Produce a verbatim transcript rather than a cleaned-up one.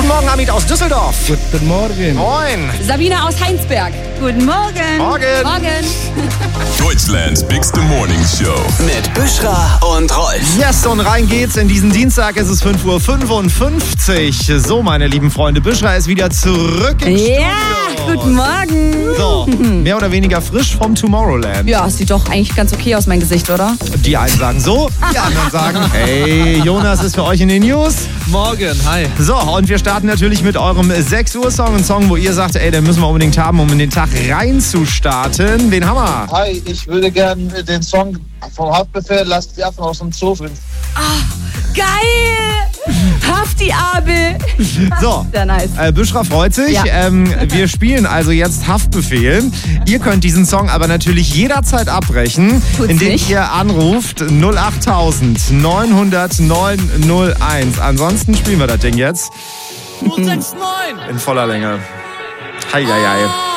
Guten Morgen, Hamid aus Düsseldorf. Guten Morgen. Moin. Sabina aus Heinsberg. Guten Morgen. Morgen. Morgen. Deutschlands Bigste Morning Show. Mit Büschra und Rolf. Yes, und rein geht's in diesen Dienstag. Es ist fünf Uhr fünfundfünfzig. So, meine lieben Freunde, Büschra ist wieder zurück im Ja, Studio. guten Morgen. So, mehr oder weniger frisch vom Tomorrowland. Ja, sieht doch eigentlich ganz okay aus, mein Gesicht, oder? Die einen sagen so, die anderen sagen, hey, Jonas ist für euch in den News. Morgen, hi. So, und wir starten natürlich mit eurem sechs Uhr Song. Ein Song, wo ihr sagt, ey, den müssen wir unbedingt haben, um in den Tag reinzustarten. Wen haben wir? Hi, ich würde gerne den Song vom Haftbefehl Lasst die Affen aus dem Zoo finden. Geil. Hafti Abel. So, Sehr nice. äh, Büschra freut sich. Ja. Ähm, wir spielen also jetzt Haftbefehl. Ihr könnt diesen Song aber natürlich jederzeit abbrechen, Tut's indem nicht. ihr anruft null acht neun null null neun null eins. Ansonsten spielen wir das Ding jetzt null sechs neun. in voller Länge. Heieiei.